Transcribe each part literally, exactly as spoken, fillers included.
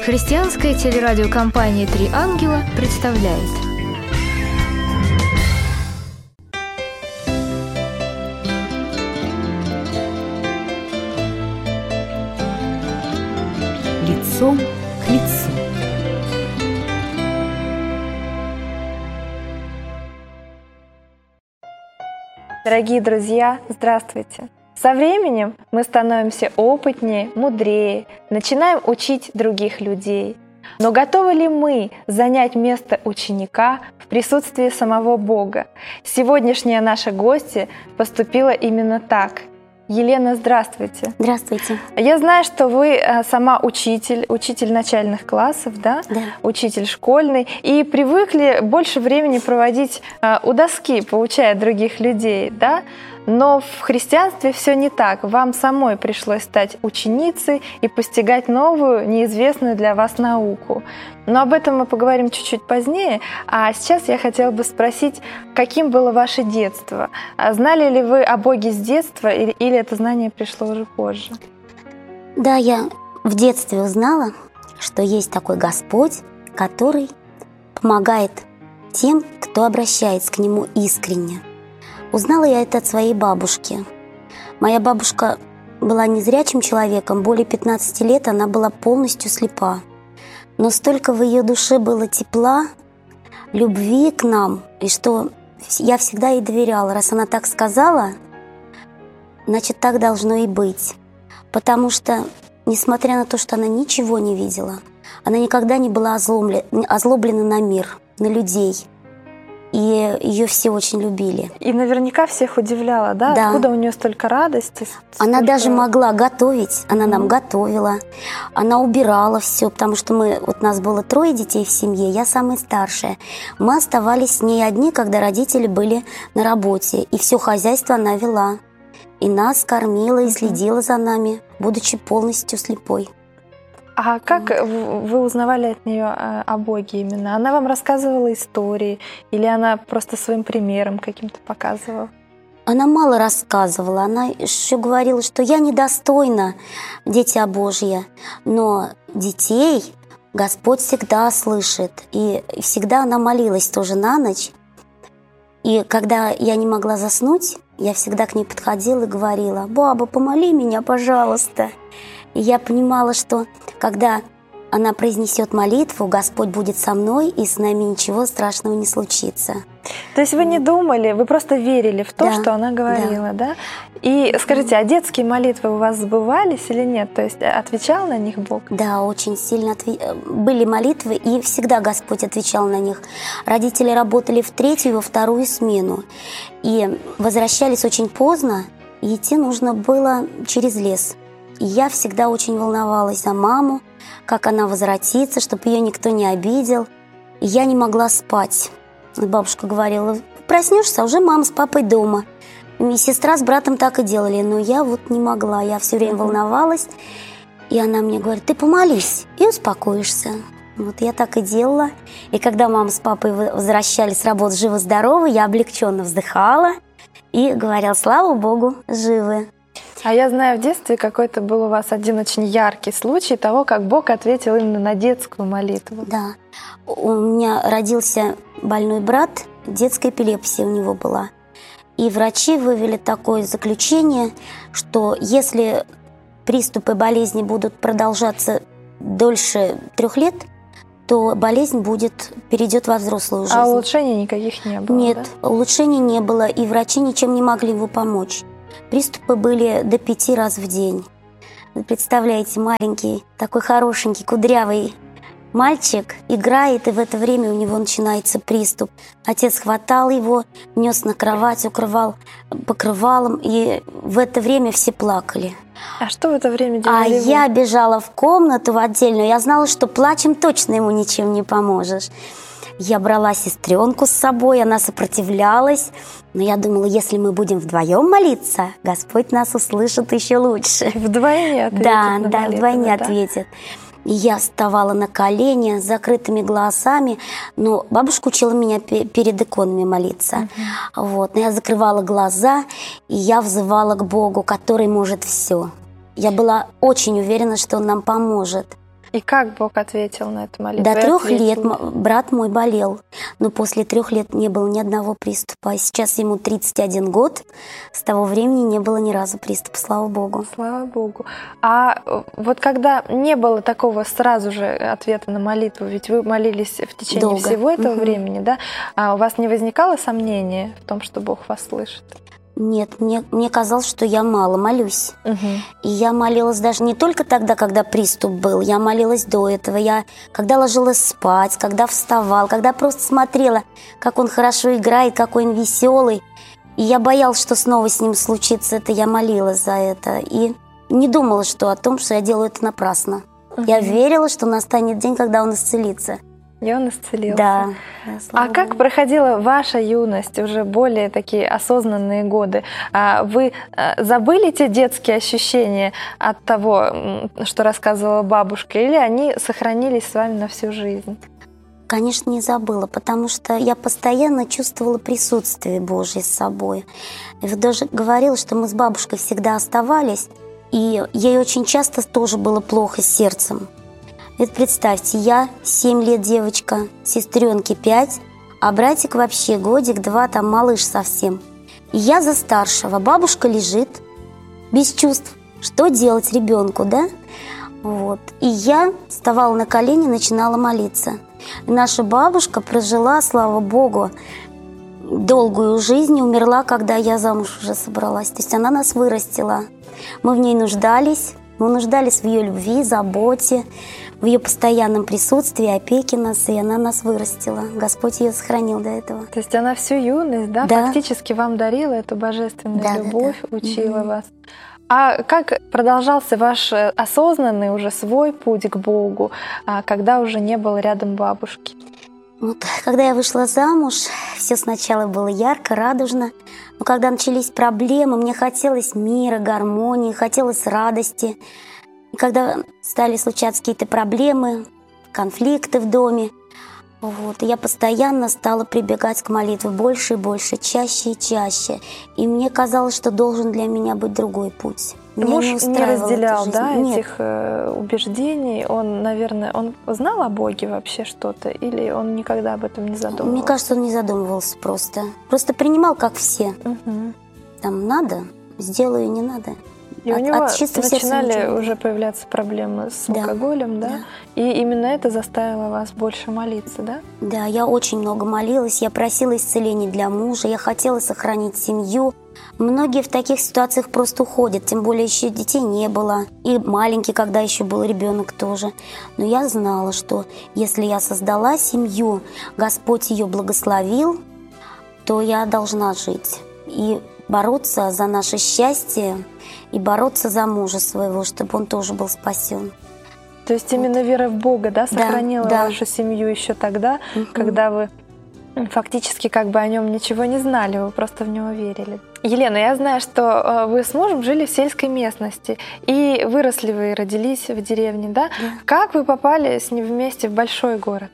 Христианская телерадиокомпания «Три ангела» представляет. Лицом к лицу. Дорогие друзья, здравствуйте! Со временем мы становимся опытнее, мудрее, начинаем учить других людей. Но готовы ли мы занять место ученика в присутствии самого Бога? Сегодняшняя наша гостья поступила именно так. Елена, здравствуйте. Здравствуйте. Я знаю, что вы сама учитель, учитель начальных классов, да? Да. Учитель школьный, и привыкли больше времени проводить у доски, поучая других людей, да? Но в христианстве все не так. Вам самой пришлось стать ученицей и постигать новую, неизвестную для вас науку. Но об этом мы поговорим чуть-чуть позднее. А сейчас я хотела бы спросить, каким было ваше детство? Знали ли вы о Боге с детства, или, или это знание пришло уже позже? Да, я в детстве узнала, что есть такой Господь, который помогает тем, кто обращается к Нему искренне. Узнала я это от своей бабушки. Моя бабушка была незрячим человеком, более пятнадцати лет она была полностью слепа. Но столько в ее душе было тепла, любви к нам, и что я всегда ей доверяла. Раз она так сказала, значит, так должно и быть. Потому что, несмотря на то, что она ничего не видела, она никогда не была озлоблена, озлоблена на мир, на людей. И ее все очень любили. И наверняка всех удивляла, да? Да. Откуда у нее столько радости? Она столько... даже могла готовить, она mm-hmm. нам готовила, она убирала все, потому что мы, вот нас было трое детей в семье, я самая старшая. Мы оставались с ней одни, когда родители были на работе, и все хозяйство она вела. И нас кормила, и следила за нами, будучи полностью слепой. А как вы узнавали от нее о Боге именно? Она вам рассказывала истории или она просто своим примером каким-то показывала? Она мало рассказывала, она еще говорила, что я недостойна, дитя Божье, но детей Господь всегда слышит. И всегда она молилась тоже на ночь. И когда я не могла заснуть, я всегда к ней подходила и говорила: «Баба, помоли меня, пожалуйста». И я понимала, что когда она произнесет молитву, Господь будет со мной, и с нами ничего страшного не случится. То есть вы не думали, вы просто верили в то, да, что она говорила, да? да? И скажите, а детские молитвы у вас сбывались или нет? То есть отвечал на них Бог? Да, очень сильно отве... были молитвы, и всегда Господь отвечал на них. Родители работали в третью и во вторую смену, и возвращались очень поздно, и идти нужно было через лес. И я всегда очень волновалась за маму, как она возвратится, чтобы ее никто не обидел. И я не могла спать. Бабушка говорила: проснешься, уже мама с папой дома. И сестра с братом так и делали, но я вот не могла. Я все время волновалась. И она мне говорит: ты помолись и успокоишься. Вот я так и делала. И когда мама с папой возвращались с работы живы-здоровы, я облегченно вздыхала и говорила: слава Богу, живы. А я знаю, в детстве какой-то был у вас один очень яркий случай того, как Бог ответил именно на детскую молитву. Да. У меня родился больной брат, детская эпилепсия у него была. И врачи вывели такое заключение, что если приступы болезни будут продолжаться дольше трех лет, то болезнь будет, перейдет во взрослую жизнь. А улучшений никаких не было? Нет, да? улучшений не было, и врачи ничем не могли ему помочь. Приступы были до пяти раз в день. Вы представляете, маленький, такой хорошенький, кудрявый мальчик играет, и в это время у него начинается приступ. Отец хватал его, нес на кровать, укрывал покрывалом, и в это время все плакали. А что в это время А делали вы? я бежала в комнату, в отдельную. Я знала, что плачем точно ему ничем не поможешь. Я брала сестренку с собой, она сопротивлялась. Но я думала, если мы будем вдвоем молиться, Господь нас услышит еще лучше. Вдвойне ответит. Да, на да, молитву, вдвойне да? ответит. И я вставала на колени с закрытыми глазами, но бабушка учила меня перед иконами молиться. Uh-huh. Вот. Но я закрывала глаза, и я взывала к Богу, который может все. Я была очень уверена, что Он нам поможет. И как Бог ответил на эту молитву? До трех Ответил. лет брат мой болел, но после трех лет не было ни одного приступа. А сейчас ему тридцать один год, с того времени не было ни разу приступа, слава Богу. Слава Богу. А вот когда не было такого сразу же ответа на молитву, ведь вы молились в течение Долго. всего этого Угу. времени, да? А у вас не возникало сомнения в том, что Бог вас слышит? Нет, мне, мне казалось, что я мало молюсь. Угу. И я молилась даже не только тогда, когда приступ был, я молилась до этого. Я когда ложилась спать, когда вставала, когда просто смотрела, как он хорошо играет, какой он веселый. И я боялась, что снова с ним случится это, я молилась за это. И не думала, что о том, что я делаю это напрасно. Угу. Я верила, что настанет день, когда он исцелится. И он исцелился. Да. Да, слава А как Богу. проходила ваша юность, уже более такие осознанные годы? А Вы а, забыли те детские ощущения от того, м, что рассказывала бабушка, или они сохранились с вами на всю жизнь? Конечно, не забыла, потому что я постоянно чувствовала присутствие Божье с собой. И вот даже говорила, что мы с бабушкой всегда оставались, и ей очень часто тоже было плохо с сердцем. Вот представьте, я семь лет девочка, сестренке пять, а братик вообще годик-два, там малыш совсем. И я за старшего, бабушка лежит без чувств. Что делать ребенку, да? Вот. И я вставала на колени, начинала молиться. И наша бабушка прожила, слава Богу, долгую жизнь, умерла, когда я замуж уже собралась. То есть она нас вырастила. Мы в ней нуждались, мы нуждались в ее любви, заботе, в ее постоянном присутствии, опеке нас, и она нас вырастила. Господь ее сохранил до этого. То есть она всю юность, да, Да. фактически вам дарила эту божественную Да, да, любовь, да. учила Мгм. вас. А как продолжался ваш э, осознанный уже свой путь к Богу, а, когда уже не было рядом бабушки? Вот, когда я вышла замуж, все сначала было ярко, радужно, но когда начались проблемы, мне хотелось мира, гармонии, хотелось радости. И когда стали случаться какие-то проблемы, конфликты в доме, вот, я постоянно стала прибегать к молитве больше и больше, чаще и чаще. И мне казалось, что должен для меня быть другой путь. Меня Муж не устраивала эта разделял, жизнь. да, Нет. этих э, убеждений. Он, наверное, он знал о Боге вообще что-то, или он никогда об этом не задумывался? Мне кажется, он не задумывался просто. Просто принимал, как все. Мгм. Там надо, сделаю, не надо. И у От- него от чистого сердца начинали ничего не уже было. появляться проблемы с Да, алкоголем, да? да. И именно это заставило вас больше молиться, да? Да, я очень много молилась, я просила исцеления для мужа, я хотела сохранить семью. Многие в таких ситуациях просто уходят, тем более еще детей не было. И маленький, когда еще был ребенок тоже. Но я знала, что если я создала семью, Господь ее благословил, то я должна жить. И бороться за наше счастье, и бороться за мужа своего, чтобы он тоже был спасен. То есть именно вера в Бога, да, сохранила да. вашу семью еще тогда, Мгм. когда вы фактически как бы о нем ничего не знали, вы просто в него верили. Елена, я знаю, что э, вы с мужем жили в сельской местности, и выросли вы и родились в деревне, да? Да. Как вы попали с ним вместе в большой город?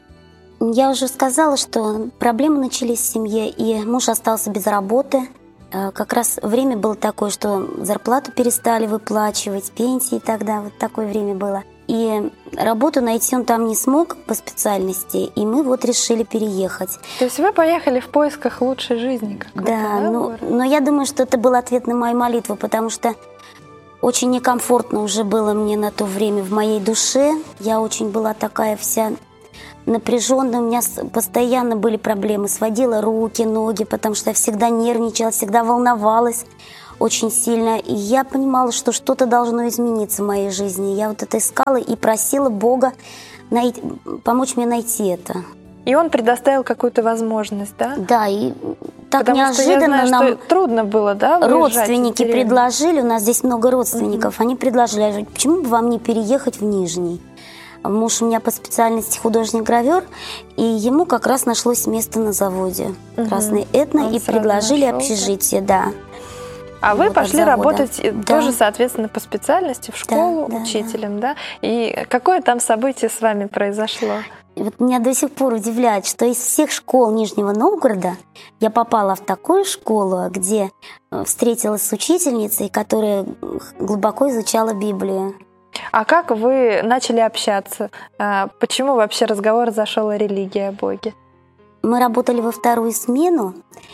Я уже сказала, что проблемы начались в семье, и муж остался без работы. Э, Как раз время было такое, что зарплату перестали выплачивать, пенсии тогда, вот такое время было. И работу найти он там не смог по специальности, и мы вот решили переехать. То есть вы поехали в поисках лучшей жизни какой-то, Да, да, в ну, город? но я думаю, что это был ответ на мою молитву, потому что очень некомфортно уже было мне на то время в моей душе. Я очень была такая вся напряженная, у меня с- постоянно были проблемы, сводила руки, ноги, потому что я всегда нервничала, всегда волновалась очень сильно. И я понимала, что что-то должно измениться в моей жизни. Я вот это искала и просила Бога найти, помочь мне найти это. И он предоставил какую-то возможность, да? Да, и так Потому что я неожиданно знаю, нам что трудно было, да, выезжать из родственники деревни? предложили, у нас здесь много родственников, они предложили, я говорю, почему бы вам не переехать в Нижний? Муж у меня по специальности художник-гравер, и ему как раз нашлось место на заводе Мгм. «Красный Этно», Он и сразу предложили нашел, общежитие, да. А вы Вот от пошли завода. работать э, Да. тоже, соответственно, по специальности в школу да, учителем, да? И какое там событие с вами произошло? И вот меня до сих пор удивляет, что из всех школ Нижнего Новгорода я попала в такую школу, где э, встретилась с учительницей, которая глубоко изучала Библию. А как вы начали общаться? Почему вообще разговор зашел о религии, о Боге? Мы работали во вторую смену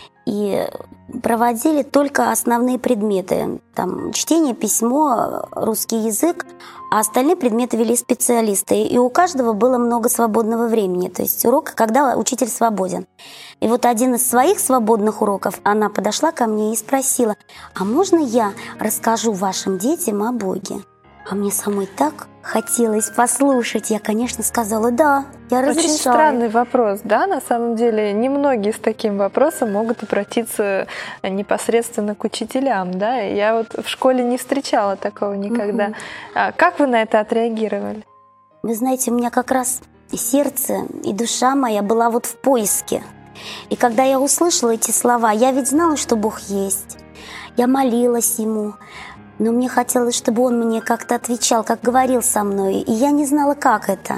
и проводили только основные предметы. Там чтение, письмо, русский язык, а остальные предметы вели специалисты. И у каждого было много свободного времени, то есть урок, когда учитель свободен. И вот один из своих свободных уроков она подошла ко мне и спросила: а можно я расскажу вашим детям о Боге? А мне самой так хотелось послушать. Я, конечно, сказала: да, я разрешаю. Очень странный вопрос, да, на самом деле. Немногие с таким вопросом могут обратиться непосредственно к учителям, да. Я вот в школе не встречала такого никогда. Угу. А как вы на это отреагировали? Вы знаете, у меня как раз сердце и душа моя была вот в поиске. И когда я услышала эти слова, я ведь знала, что Бог есть. Я молилась Ему. Но мне хотелось, чтобы он мне как-то отвечал, как говорил со мной. И я не знала, как это.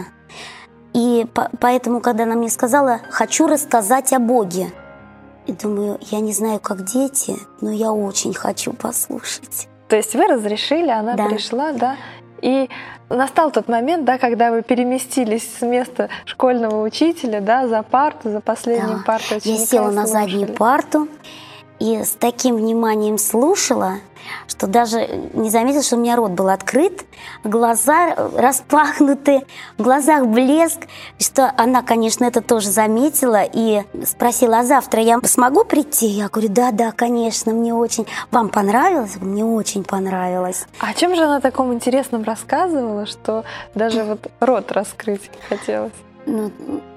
И по- поэтому, когда она мне сказала: хочу рассказать о Боге, и думаю, я не знаю, как дети, но я очень хочу послушать. То есть вы разрешили, она да. пришла, да? И настал тот момент, да, когда вы переместились с места школьного учителя, да, за парту, за последнюю да. парту ученика. Я села на заднюю парту и с таким вниманием слушала, что даже не заметила, что у меня рот был открыт, глаза распахнуты, в глазах блеск, что она, конечно, это тоже заметила и спросила: а завтра я смогу прийти? Я говорю: да, да, конечно, мне очень. Вам понравилось? Мне очень понравилось. А о чем же она таком интересном рассказывала, что даже вот рот раскрыть хотелось? Ну,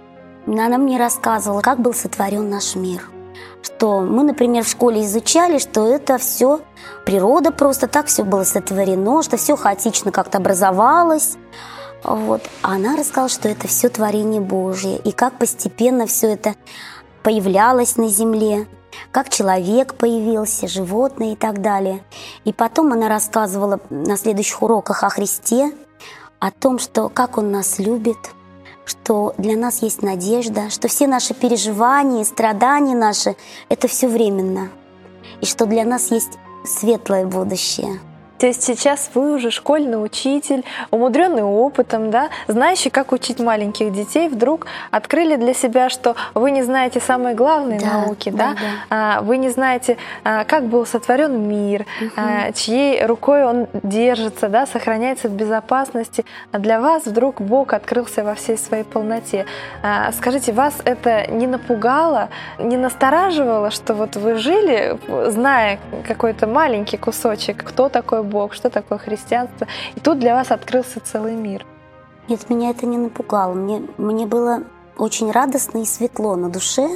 она мне рассказывала, как был сотворен наш мир. Что мы, например, в школе изучали, что это все природа, просто так все было сотворено, что все хаотично как-то образовалось. Вот. А она рассказала, что это все творение Божье, и как постепенно все это появлялось на земле, как человек появился, животные и так далее. И потом она рассказывала на следующих уроках о Христе, о том, что как Он нас любит, что для нас есть надежда, что все наши переживания, страдания наши — это все временно, и что для нас есть светлое будущее. То есть сейчас вы уже школьный учитель, умудренный опытом, да, знающий, как учить маленьких детей, вдруг открыли для себя, что вы не знаете самые главные да, науки, да, да? Да. Вы не знаете, как был сотворен мир, угу. чьей рукой он держится, да, сохраняется в безопасности. А для вас вдруг Бог открылся во всей своей полноте. Скажите, вас это не напугало, не настораживало, что вот вы жили, зная какой-то маленький кусочек, кто такой Бог, что такое христианство, и тут для вас открылся целый мир? Нет, меня это не напугало. Мне, мне было очень радостно и светло на душе.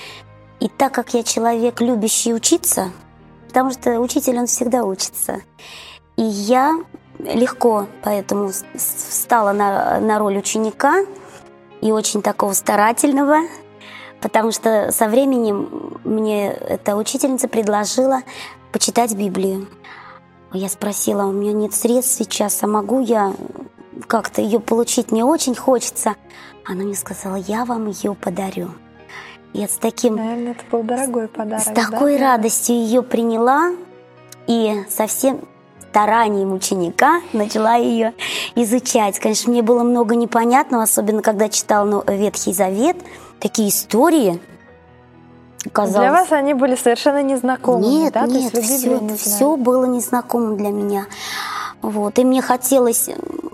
И так как я человек, любящий учиться, потому что учитель, он всегда учится, и я легко поэтому встала на, на роль ученика, и очень такого старательного, потому что со временем мне эта учительница предложила почитать Библию. Я спросила: у меня нет средств сейчас, а могу я как-то ее получить? Мне очень хочется. Она мне сказала: я вам ее подарю. Я с таким... Наверное, это был дорогой подарок. С такой да? радостью ее приняла и со всем старанием ученика начала ее изучать. Конечно, мне было много непонятного, особенно когда читала Ветхий Завет, такие истории. Казалось. Для вас они были совершенно незнакомыми, нет, да? Нет, То есть вы все, не все было незнакомым для меня. Вот. И мне хотелось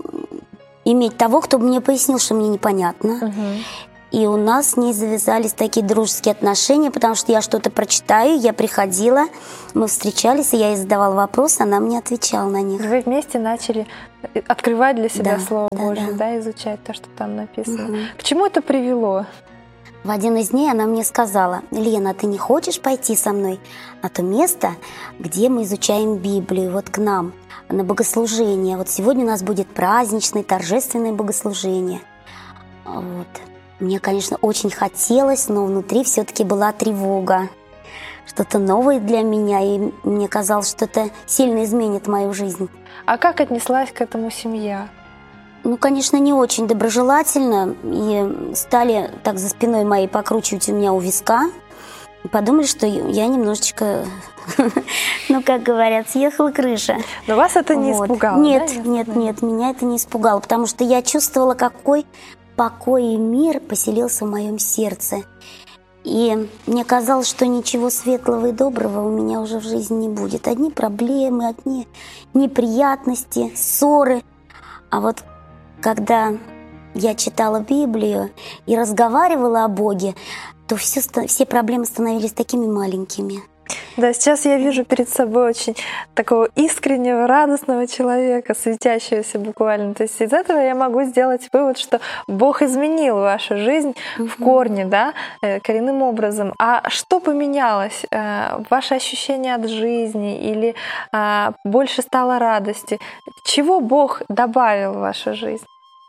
иметь того, кто бы мне пояснил, что мне непонятно. Угу. И у нас с ней завязались такие дружеские отношения, потому что я что-то прочитаю, я приходила, мы встречались, и я ей задавала вопросы, она мне отвечала на них. И вы вместе начали открывать для себя да, Слово да, Божье, да. да, изучать то, что там написано. Угу. К чему это привело? В один из дней она мне сказала: Лена, ты не хочешь пойти со мной на то место, где мы изучаем Библию, вот к нам, на богослужение? Вот сегодня у нас будет праздничное, торжественное богослужение. Вот. Мне, конечно, очень хотелось, но внутри все-таки была тревога. Что-то новое для меня, и мне казалось, что это сильно изменит мою жизнь. А как отнеслась к этому семья? Ну, конечно, не очень доброжелательно, и стали так за спиной моей покручивать у меня у виска, подумали, что я немножечко, ну, как говорят, съехала крыша. Но вас это не Вот. испугало, Нет, да? нет, нет, меня это не испугало, потому что я чувствовала, какой покой и мир поселился в моем сердце. И мне казалось, что ничего светлого и доброго у меня уже в жизни не будет. Одни проблемы, одни неприятности, ссоры. А вот когда я читала Библию и разговаривала о Боге, то все, все проблемы становились такими маленькими. Да, сейчас я вижу перед собой очень такого искреннего, радостного человека, светящегося буквально. То есть из этого я могу сделать вывод, что Бог изменил вашу жизнь угу. в корне, да, коренным образом. А что поменялось? Ваше ощущение от жизни или больше стало радости? Чего Бог добавил в вашу жизнь?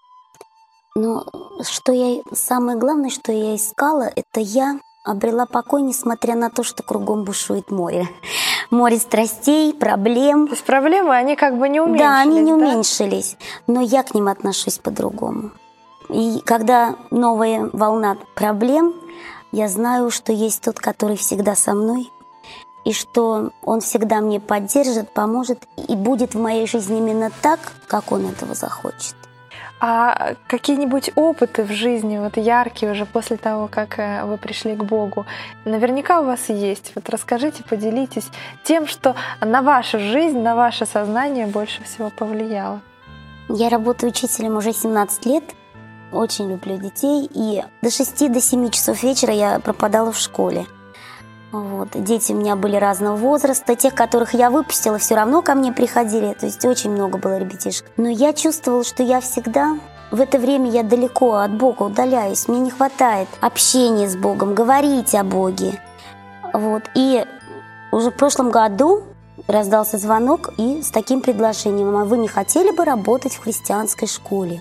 Ну, что я, самое главное, что я искала, это я обрела покой, несмотря на то, что кругом бушует море. Море страстей, проблем. То есть проблемы, они как бы не уменьшились, да? они не да? уменьшились, но я к ним отношусь по-другому. И когда новая волна проблем, я знаю, что есть тот, который всегда со мной, и что он всегда мне поддержит, поможет и будет в моей жизни именно так, как он этого захочет. А какие-нибудь опыты в жизни, вот яркие уже после того, как вы пришли к Богу, наверняка у вас есть. Вот расскажите, поделитесь тем, что на вашу жизнь, на ваше сознание больше всего повлияло. Я работаю учителем уже семнадцать лет, очень люблю детей, и до шести, до семи часов вечера я пропадала в школе. Вот. Дети у меня были разного возраста, тех, которых я выпустила, все равно ко мне приходили, то есть очень много было ребятишек. Но я чувствовала, что я всегда, в это время я далеко от Бога удаляюсь, мне не хватает общения с Богом, говорить о Боге. Вот. И уже в прошлом году раздался звонок и с таким предложением: а вы не хотели бы работать в христианской школе?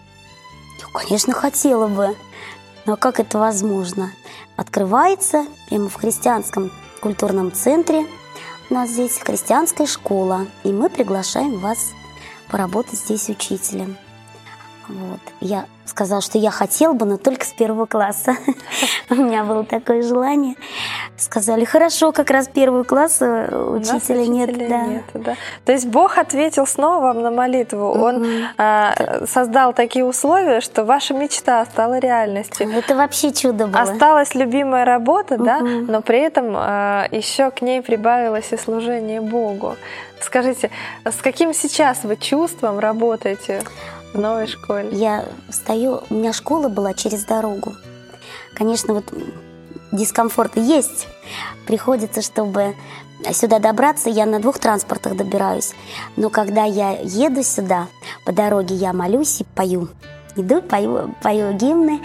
Я, конечно, хотела бы. Но как это возможно? Открывается прямо в христианском культурном центре. У нас здесь христианская школа, и мы приглашаем вас поработать здесь учителем. Вот. Я сказала, что я хотела бы, но только с первого класса. У меня было такое желание. Сказали: хорошо, как раз первого класса учителя нет. Да. нет да. То есть Бог ответил снова вам на молитву. Он mm-hmm. а, создал такие условия, что ваша мечта стала реальностью. Это вообще чудо было. Осталась любимая работа, mm-hmm. да, но при этом а, еще к ней прибавилось и служение Богу. Скажите, с каким сейчас вы чувством работаете в новой школе? Я встаю, у меня школа была через дорогу. Конечно, вот дискомфорт есть. Приходится, чтобы сюда добраться, я на двух транспортах добираюсь. Но когда я еду сюда, по дороге я молюсь и пою. Иду, пою, пою гимны.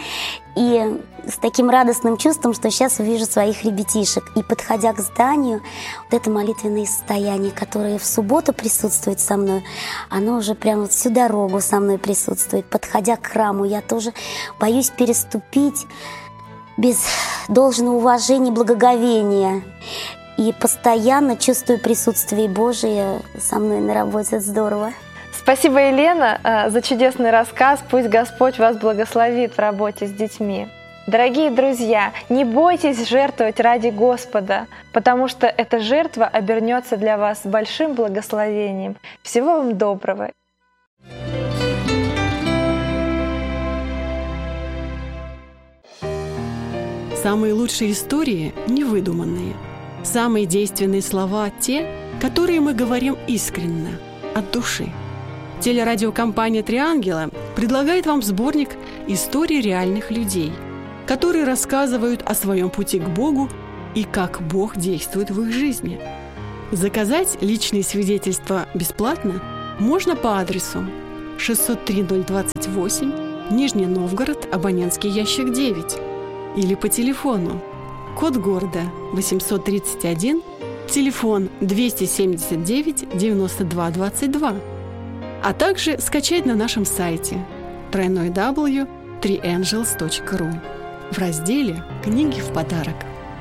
И с таким радостным чувством, что сейчас увижу своих ребятишек. И подходя к зданию, вот это молитвенное состояние, которое в субботу присутствует со мной, оно уже прямо вот всю дорогу со мной присутствует. Подходя к храму, я тоже боюсь переступить без должного уважения, благоговения. И постоянно чувствую присутствие Божие со мной на работе. Это здорово. Спасибо, Елена, за чудесный рассказ. Пусть Господь вас благословит в работе с детьми. Дорогие друзья, не бойтесь жертвовать ради Господа, потому что эта жертва обернется для вас большим благословением. Всего вам доброго. Самые лучшие истории невыдуманные. Самые действенные слова – те, которые мы говорим искренне, от души. Телерадиокомпания «Три ангела» предлагает вам сборник историй реальных людей, которые рассказывают о своем пути к Богу и как Бог действует в их жизни. Заказать личные свидетельства бесплатно можно по адресу шестьсот три ноль двадцать восемь, Нижний Новгород, абонентский ящик девять, или по телефону код города восемьсот тридцать один, телефон двести семьдесят девять девяносто два двадцать два, а также скачать на нашем сайте дабл ю дабл ю дабл ю точка три ангелс точка ру в разделе «Книги в подарок».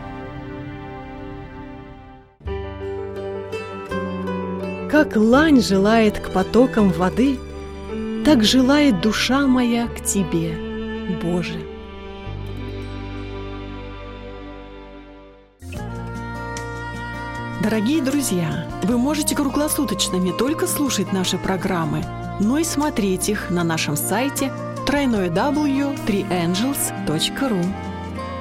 Как лань желает к потокам воды, так желает душа моя к Тебе, Боже. Дорогие друзья, вы можете круглосуточно не только слушать наши программы, но и смотреть их на нашем сайте дабл ю дабл ю дабл ю точка три ангелс точка ру.